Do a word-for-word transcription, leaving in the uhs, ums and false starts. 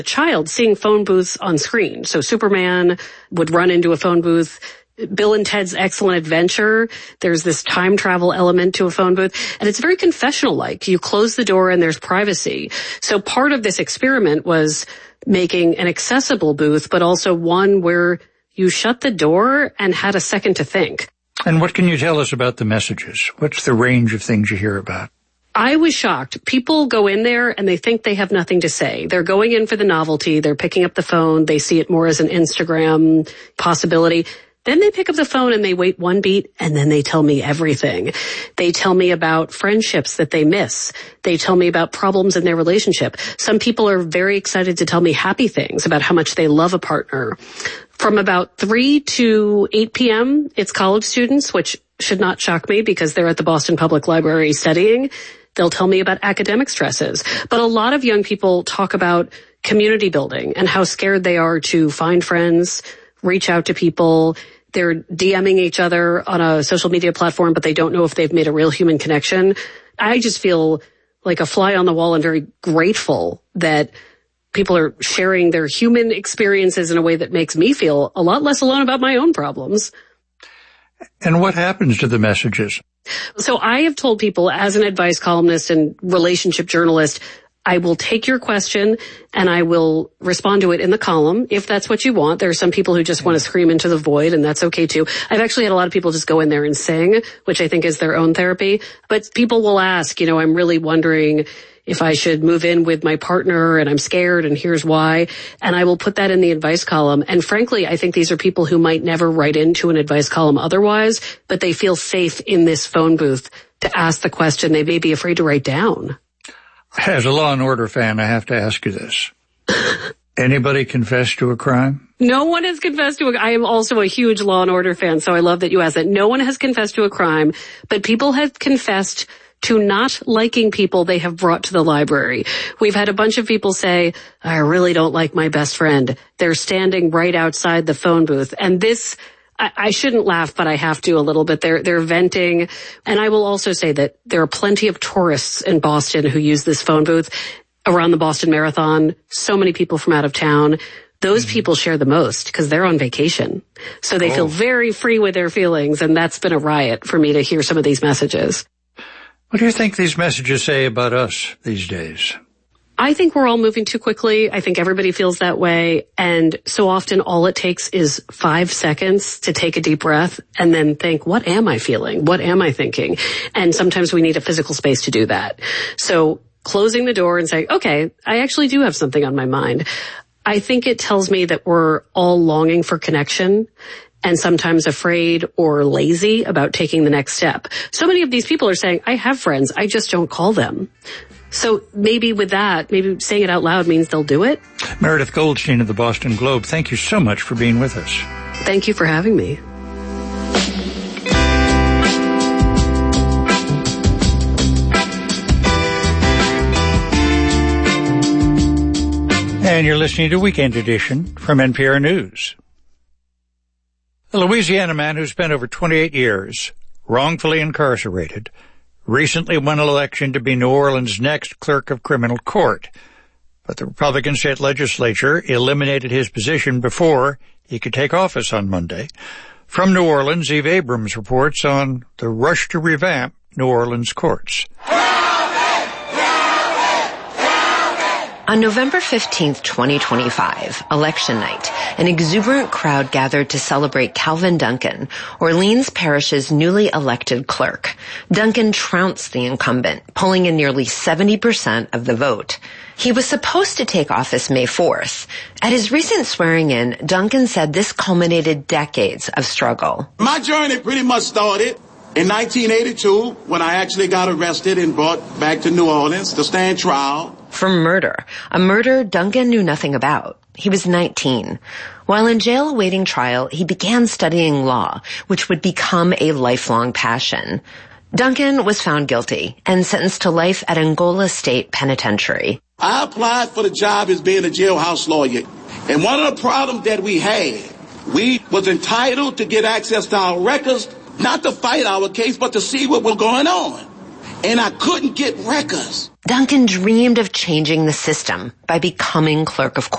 a child seeing phone booths on screen. So Superman would run into a phone booth. Bill and Ted's Excellent Adventure, there's this time travel element to a phone booth, and it's very confessional-like. You close the door and there's privacy. So part of this experiment was making an accessible booth, but also one where you shut the door and had a second to think. And what can you tell us about the messages? What's the range of things you hear about? I was shocked. People go in there and they think they have nothing to say. They're going in for the novelty. They're picking up the phone. They see it more as an Instagram possibility. Then they pick up the phone and they wait one beat and then they tell me everything. They tell me about friendships that they miss. They tell me about problems in their relationship. Some people are very excited to tell me happy things about how much they love a partner. From about three to eight p.m., it's college students, which should not shock me because they're at the Boston Public Library studying. They'll tell me about academic stresses. But a lot of young people talk about community building and how scared they are to find friends, reach out to people. They're DMing each other on a social media platform, but they don't know if they've made a real human connection. I just feel like a fly on the wall and very grateful that people are sharing their human experiences in a way that makes me feel a lot less alone about my own problems. And what happens to the messages? So I have told people as an advice columnist and relationship journalist, I will take your question and I will respond to it in the column if that's what you want. There are some people who just want to scream into the void, and that's okay too. I've actually had a lot of people just go in there and sing, which I think is their own therapy. But people will ask, you know, I'm really wondering if I should move in with my partner and I'm scared and here's why. And I will put that in the advice column. And frankly, I think these are people who might never write into an advice column otherwise, but they feel safe in this phone booth to ask the question they may be afraid to write down. As a Law and Order fan, I have to ask you this. Anybody confess to a crime? No one has confessed to a I am also a huge Law and Order fan, so I love that you asked that. No one has confessed to a crime, but people have confessed to not liking people they have brought to the library. We've had a bunch of people say, I really don't like my best friend. They're standing right outside the phone booth. And this, I, I shouldn't laugh, but I have to a little bit. They're, they're venting. And I will also say that there are plenty of tourists in Boston who use this phone booth around the Boston Marathon. So many people from out of town. Those mm-hmm. people share the most because they're on vacation. So they oh. feel very free with their feelings. And that's been a riot for me to hear some of these messages. What do you think these messages say about us these days? I think we're all moving too quickly. I think everybody feels that way. And so often all it takes is five seconds to take a deep breath and then think, what am I feeling? What am I thinking? And sometimes we need a physical space to do that. So closing the door and saying, okay, I actually do have something on my mind. I think it tells me that we're all longing for connection and sometimes afraid or lazy about taking the next step. So many of these people are saying, I have friends, I just don't call them. So maybe with that, maybe saying it out loud means they'll do it. Meredith Goldstein of the Boston Globe, thank you so much for being with us. Thank you for having me. And you're listening to Weekend Edition from N P R News. A Louisiana man who spent over twenty-eight years wrongfully incarcerated recently won an election to be New Orleans' next clerk of criminal court. But the Republican state legislature eliminated his position before he could take office on Monday. From New Orleans, Eve Abrams reports on the rush to revamp New Orleans courts. On November fifteenth, twenty twenty-five, election night, an exuberant crowd gathered to celebrate Calvin Duncan, Orleans Parish's newly elected clerk. Duncan trounced the incumbent, pulling in nearly seventy percent of the vote. He was supposed to take office May fourth. At his recent swearing-in, Duncan said this culminated decades of struggle. My journey pretty much started in nineteen eighty-two when I actually got arrested and brought back to New Orleans to stand trial for murder, a murder Duncan knew nothing about. He was nineteen. While in jail awaiting trial, he began studying law, which would become a lifelong passion. Duncan was found guilty and sentenced to life at Angola State Penitentiary. I applied for the job as being a jailhouse lawyer, and one of the problems that we had, we was entitled to get access to our records, not to fight our case, but to see what was going on. And I couldn't get records. Duncan dreamed of changing the system by becoming clerk of court.